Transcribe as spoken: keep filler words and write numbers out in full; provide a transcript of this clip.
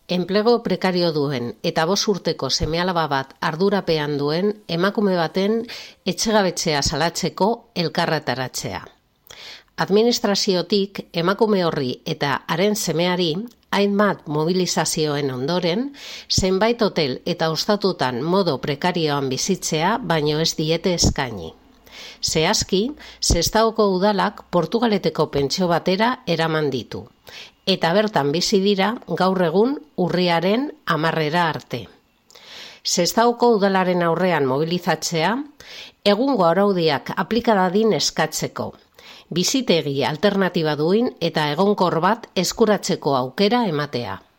Enplego prekario duen eta bost urteko seme-alaba bat ardurapean duen emakume baten etxegabetzea salatzeko elkarretaratzea. Administraziotik emakume horri eta haren semeari hainbat mobilizazioen ondoren, zenbait hotel eta ostatutan modo prekarioan bizitzea baino ez diete eskaini. Zehazki, Sestaoko udalak Portugaleteko pentsio batera eraman ditu, eta bertan bizi dira gaur egun urriaren hamarrera arte. Sestaoko udalaren aurrean mobilizatzea, egungo araudiak aplika dadin eskatzeko, bizitegi alternatiba duin eta egonkor bat eskuratzeko aukera ematea.